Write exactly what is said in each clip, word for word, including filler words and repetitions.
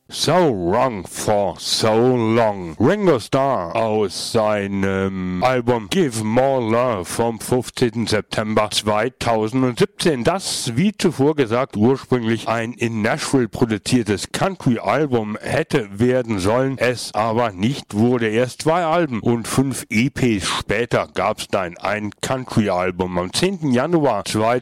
So Wrong for So Long. Ringo Starr aus seinem Album Give More Love vom fünfzehnten September zweitausendsiebzehn. Das, wie zuvor gesagt, ursprünglich ein in Nashville produziertes Country-Album hätte werden sollen, es aber nicht wurde. Erst zwei Alben und fünf E Ps später gab es dann ein Country-Album am zehnten Januar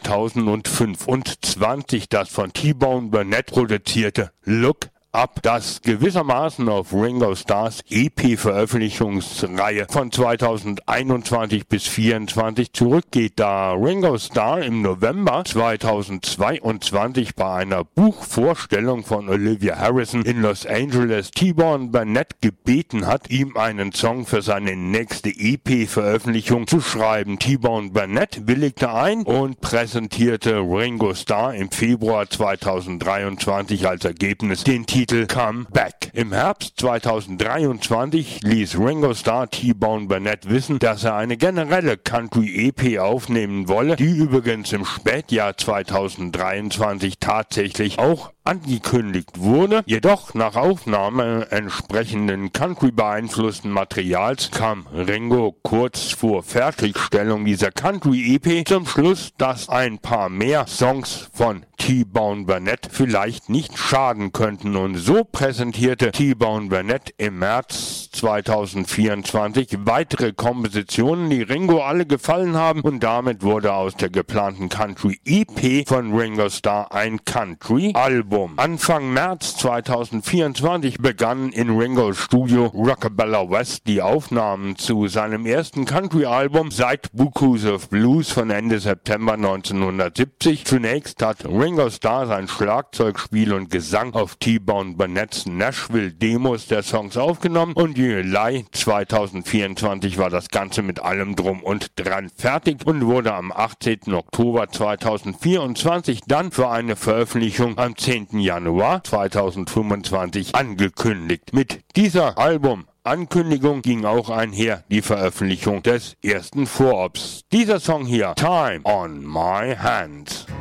zweitausendfünfundzwanzig, das von T-Bone Burnett produzierte Look Up, das gewissermaßen auf Ringo Starrs E P-Veröffentlichungsreihe von zweitausendeinundzwanzig bis vierundzwanzig zurückgeht, da Ringo Starr im November zweitausendzweiundzwanzig bei einer Buchvorstellung von Olivia Harrison in Los Angeles T-Bone Burnett gebeten hat, ihm einen Song für seine nächste E P-Veröffentlichung zu schreiben. T-Bone Burnett willigte ein und präsentierte Ringo Starr im Februar zweitausenddreiundzwanzig als Ergebnis den Titel Come Back. Im Herbst zweitausenddreiundzwanzig ließ Ringo Starr T-Bone Burnett wissen, dass er eine generelle Country-E P aufnehmen wolle, die übrigens im Spätjahr zweitausenddreiundzwanzig tatsächlich auch angekündigt wurde. Jedoch nach Aufnahme entsprechenden Country-beeinflussten Materials kam Ringo kurz vor Fertigstellung dieser Country-E P zum Schluss, dass ein paar mehr Songs von T-Bone Burnett vielleicht nicht schaden könnten, und so präsentierte T-Bone Burnett im März zweitausendvierundzwanzig weitere Kompositionen, die Ringo alle gefallen haben, und damit wurde aus der geplanten Country-E P von Ringo Starr ein Country-Album. Anfang März zweitausendvierundzwanzig begannen in Ringos Studio Rockabella West die Aufnahmen zu seinem ersten Country-Album seit Bukus of Blues von Ende September neunzehnhundertsiebzig. Zunächst hat Ringo Starr sein Schlagzeugspiel und Gesang auf T-Bone Burnetts Nashville-Demos der Songs aufgenommen, und Juli zweitausendvierundzwanzig war das Ganze mit allem drum und dran fertig und wurde am achtzehnten Oktober zweitausendvierundzwanzig dann für eine Veröffentlichung am zehnten Januar zweitausendfünfundzwanzig angekündigt. Mit dieser Album-Ankündigung ging auch einher die Veröffentlichung des ersten Vorabs. Dieser Song hier, Time on My Hands.